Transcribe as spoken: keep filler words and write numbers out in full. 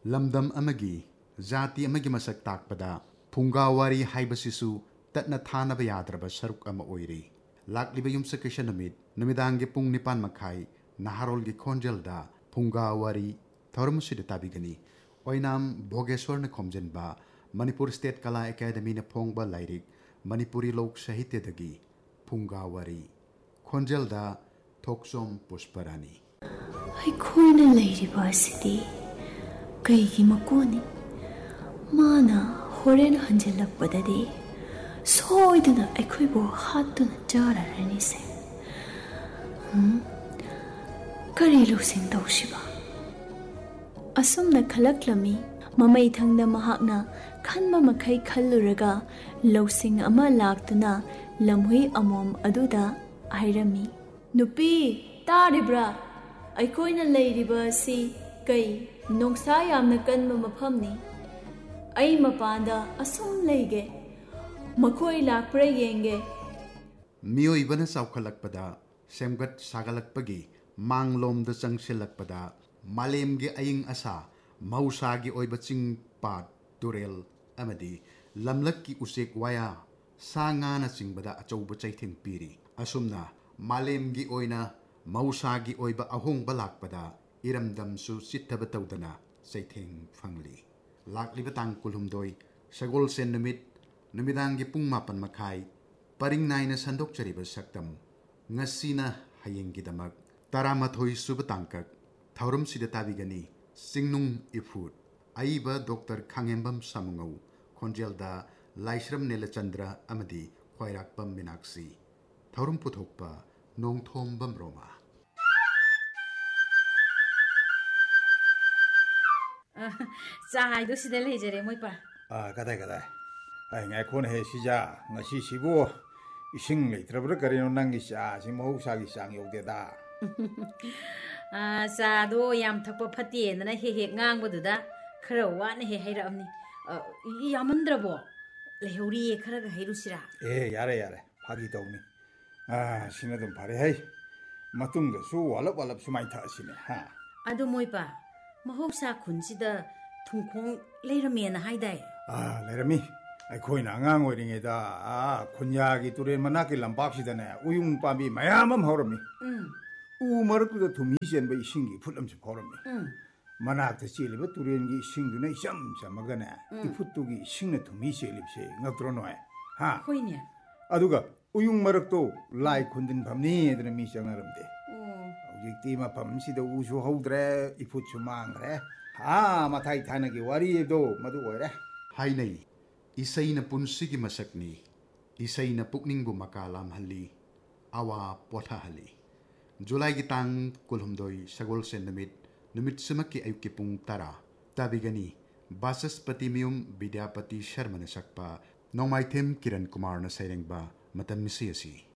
lamdam amagi jati amagi masak takpada phungawari haibasisu tatna thanaba yadraba saruk ama oiri lakliba yumsakisha namit numidangi pung nipan makhai naharolgi khonjelda phungawari thormusida tabigani oinam bhogeshwarna khomjenba Manipur State Kala Academy na phongba lairik Manipuri Lok Sahitya dagi phungawari khonjelda thoksom pushparani ꯑꯩꯈꯣꯏꯅ ꯂꯩꯔꯤꯕ ꯑꯁꯤꯗꯤ ꯀꯩꯒꯤ ꯃꯀꯣꯟꯅꯤ ꯃꯥꯅ ꯍꯣꯔꯦꯟ ꯍꯟꯖꯤꯜꯂꯛꯄꯗꯗꯤ ꯁꯣꯏꯗꯅ ꯑꯩꯈꯣꯏꯕꯨ ꯍꯥꯠꯇꯨꯅ ꯆꯥꯔꯔꯅꯤꯁꯦ ꯀꯔꯤ ꯂꯧꯁꯤꯡ ꯇꯧꯁꯤꯕ ꯑꯁꯨꯝꯅ ꯈꯜꯂꯛꯂꯝꯃꯤ ꯃꯃꯩꯊꯪꯗ ꯃꯍꯥꯛꯅ ꯈꯟꯕ ꯃꯈꯩ ꯈꯜꯂꯨꯔꯒ ꯂꯧꯁꯤꯡ ꯑꯃ ꯂꯥꯛꯇꯨꯅ ꯂꯝꯍꯨꯏ ꯑꯃꯣꯝ ꯑꯗꯨꯗ ꯍꯥꯏꯔꯝꯃꯤ ꯅꯨꯄꯤ ꯇꯥꯔꯤꯕ꯭ꯔꯥ ꯑꯩꯈꯣꯏꯅ ꯂꯩꯔꯤꯕ ꯑꯁꯤ ꯀꯩ ꯅꯣꯡꯁꯥ ꯌꯥꯝꯅ ꯀꯟꯕ ꯃꯐꯝꯅꯤ ꯑꯩ ꯃꯄꯥꯟꯗ ꯑꯁꯨꯝ ꯂꯩꯒꯦ ꯃꯈꯣꯏ ꯂꯥꯛꯄ꯭ꯔꯥ ꯌꯦꯡꯒꯦ ꯃꯤꯑꯣꯏꯕꯅ ꯆꯥꯎꯈꯠꯂꯛꯄꯗ ꯁꯦꯝꯒꯠ ꯁꯥꯒꯠꯂꯛꯄꯒꯤ ꯃꯥꯡꯂꯣꯝꯗ ꯆꯪꯁꯤꯜꯂꯛꯄꯗ ꯃꯥꯂꯦꯝꯒꯤ ꯑꯏꯪ ꯑꯁꯥ ꯃꯍꯧꯁꯥꯒꯤ ꯑꯣꯏꯕ ꯆꯤꯡ ꯄꯥꯠ ꯇꯨꯔꯦꯜ ꯑꯃꯗꯤ ꯂꯝꯂꯛꯀꯤ ꯎꯆꯦꯛ ꯋꯥꯌꯥ ꯁꯥ ꯉꯥꯅ ꯆꯤꯡꯕꯗ ꯑꯆꯧꯕ ꯆꯩꯊꯦꯡ ꯄꯤꯔꯤ ꯑꯁꯨꯝꯅ ꯃꯥꯂꯦꯝꯒꯤ ꯑꯣꯏꯅ ꯃꯍꯧꯁꯥꯒꯤ ꯑꯣꯏꯕ ꯑꯍꯣꯡꯕ ꯂꯥꯛꯄꯗ ꯏꯔꯝꯗꯝꯁꯨ ꯆꯤꯠꯊꯕ ꯇꯧꯗꯅ ꯆꯩꯊꯦꯡ ꯐꯪꯂꯤ ꯂꯥꯛꯂꯤꯕ ꯇꯥꯡ ꯀꯨꯟꯍꯨꯝꯗꯣꯏ ꯁꯒꯣꯜꯁꯦꯟ ꯅꯨꯃꯤꯠ ꯅꯨꯃꯤꯗꯥꯡꯒꯤ ꯄꯨꯡ ꯃꯥꯄꯟ ꯃꯈꯥꯏ ꯄꯔꯤꯡ ꯅꯥꯏꯅ ꯁꯟꯗꯣꯛꯆꯔꯤꯕ ꯁꯛꯇꯝ ꯉꯁꯤꯅ ꯍꯌꯦꯡꯒꯤꯗꯃꯛ ꯇꯔꯥꯃꯥꯊꯣꯏ ꯁꯨꯕ ꯇꯥꯡꯀꯛ ꯊꯧꯔꯝꯁꯤꯗ ꯇꯥꯕꯤꯒꯅꯤ ꯆꯤꯡꯅꯨꯡ ꯏꯐꯨꯠ ꯑꯏꯕ ꯗꯣꯛꯇꯔ ꯈꯥꯡꯉꯦꯝꯕꯝ ꯁꯥꯃꯨꯉꯧ ꯈꯣꯟꯖꯦꯜꯗ ꯂꯥꯏꯁ꯭ꯔꯝ ꯅꯤꯂꯆꯟꯗ꯭ꯔ ꯑꯃꯗꯤ ꯈ꯭ꯋꯥꯏꯔꯥꯛꯄꯝ ꯃꯤꯅꯥꯛꯁꯤ ꯊꯧꯔꯝ ꯄꯨꯊꯣꯛꯄ ꯅꯣꯡꯊꯣꯝꯕꯝ ꯔꯣꯃꯥ ꯆꯥ ꯍꯥꯏꯗꯣ ꯁꯤꯗ ꯂꯩꯖꯔꯦ ꯃꯣꯏ ꯄꯥ ꯑꯥ ꯀꯗꯥꯏ ꯀꯗꯥꯏ ꯑꯩ ꯉꯥꯏꯈꯣꯅ ꯍꯦ ꯁꯤꯖꯥ ꯉꯁꯤꯁꯤꯕꯨ ꯏꯁꯤꯡ ꯂꯩꯇ꯭ꯔꯕ꯭ꯔꯥ ꯀꯔꯤꯅꯣ ꯅꯪꯒꯤ ꯆꯥꯁꯤ ꯃꯍꯧꯁꯥꯒꯤ ꯆꯥꯡ ꯌꯧꯗꯦꯗ ꯆꯥꯗꯣ ꯌꯥꯝ ꯊꯛꯄ ꯐꯠꯇꯦꯅ ꯍꯦꯛ ꯍꯦꯛ ꯉꯥꯡꯕꯗꯨꯗ ꯈꯔ ꯋꯥꯠꯅ ꯍꯦꯛ ꯍꯩꯔꯛꯑꯝꯅꯤ ꯌꯥꯝꯃꯟꯗ꯭ꯔꯕꯣ ꯂꯩꯍꯧꯔꯤꯌꯦ ꯈꯔꯒ ꯍꯩꯔꯨꯁꯤꯔꯥ ꯑꯦ ꯌꯥꯔꯦ ꯌꯥꯔꯦ ꯐꯥꯒꯤ ꯇꯧꯅꯤ ꯑꯥ ꯁꯤꯅ ꯑꯗꯨꯝ ꯐꯔꯦ ꯍꯩ ꯃꯇꯨꯡꯗꯁꯨ ꯋꯥꯠꯂꯞ ꯋꯥꯠꯂꯞ ꯁꯨꯃꯥꯏꯅ ꯊꯛꯑꯁꯤꯅꯦ ꯍꯥ ꯑꯗꯨ ꯃꯣꯏ ꯄꯥ ꯃꯍꯧꯁꯥ ꯈꯨꯟꯁꯤꯗ ꯊꯨꯝꯈꯣꯡ ꯂꯩꯔꯝꯃꯦꯅ ꯍꯥꯏꯗꯥꯏ ꯑꯥ ꯂꯩꯔꯝꯃꯤ ꯑꯩꯈꯣꯏꯅ ꯑꯉꯥꯡ ꯑꯣꯏꯔꯤꯉꯩꯗ ꯑꯥ ꯈꯨꯟꯌꯥꯒꯤ ꯇꯨꯔꯦꯟ ꯃꯅꯥꯛꯀꯤ ꯂꯝꯄꯥꯛꯁꯤꯗꯅꯦ ꯎꯌꯨꯡ ꯄꯥꯝꯕꯤ ꯃꯌꯥꯝ ꯑꯃ ꯍꯧꯔꯝꯃꯤ ꯎ ꯃꯔꯛꯇꯨꯗ ꯊꯨꯝꯍꯤ ꯆꯦꯟꯕ ꯏꯁꯤꯡꯒꯤ ꯏꯐꯨꯠ ꯑꯃꯁꯨ ꯐꯥꯎꯔꯝꯃꯤ ꯃꯅꯥꯛꯇ ꯆꯦꯜꯂꯤꯕ ꯇꯨꯔꯦꯟꯒꯤ ꯏꯁꯤꯡꯗꯨꯅ ꯏꯆꯝ ꯆꯝꯃꯒꯅꯦ ꯏꯐꯨꯠꯇꯨꯒꯤ ꯏꯁꯤꯡꯅ ꯊꯨꯝꯍꯤ ꯆꯦꯜꯂꯤꯕꯁꯦ ꯉꯛꯇ꯭ꯔꯣ ꯅꯣꯏ ꯍꯥ ꯍꯣꯏꯅꯦ ꯑꯗꯨꯒ ꯎꯌꯨꯡ ꯃꯔꯛꯇꯣ ꯂꯥꯏ ꯈꯨꯟꯖꯤꯟꯐꯝꯅꯤ ꯍꯥꯏꯗꯅ ꯃꯤ ꯆꯪꯅꯔꯝꯗꯦ ꯍꯧꯖꯤꯛꯇꯤ ꯃꯐꯝꯁꯤꯗ ꯎꯁꯨ ꯍꯧꯗ꯭ꯔꯦ ꯏꯐꯨꯠꯁꯨ ꯃꯥꯡꯈ꯭ꯔꯦ ꯑꯥ ꯃꯊꯥꯏ ꯊꯥꯏꯅꯒꯤ ꯋꯥꯔꯤꯗꯣ ꯃꯗꯨ ꯑꯣꯏꯔꯦ ꯍꯥꯏꯅꯩ ꯏꯁꯩꯅ ꯄꯨꯟꯁꯤꯒꯤ ꯃꯁꯛꯅꯤ ꯏꯁꯩꯅ ꯄꯨꯛꯅꯤꯡꯕꯨ ꯃꯀꯥ ꯂꯥꯝꯍꯜꯂꯤ ꯑꯋꯥ ꯄꯣꯊꯥꯍꯜꯂꯤ ꯖꯨꯂꯥꯏꯒꯤ ꯇꯥꯡ ꯀꯨꯟꯍꯨꯝꯗꯣꯏ ꯁꯒꯣꯜꯁꯦꯟ ꯅꯨꯃꯤꯠ ꯅꯨꯃꯤꯠꯁꯤꯃꯛꯀꯤ ꯑꯌꯨꯛꯀꯤ ꯄꯨꯡ ꯇꯔꯥ ꯇꯥꯕꯤꯒꯅꯤ ꯕꯥꯆꯁꯄꯇꯤ ꯃꯌꯨꯝ ꯕꯤꯗ꯭ꯌꯥꯄꯇꯤ ꯁꯔꯃꯅ ꯁꯛꯄ ꯅꯣꯡꯃꯥꯏꯊꯦꯝ ꯀꯤꯔꯟ ꯀꯨꯃꯥꯔꯅ ꯁꯩꯔꯦꯡꯕ ꯃꯇꯝ ꯃꯤꯁꯤ ꯑꯁꯤ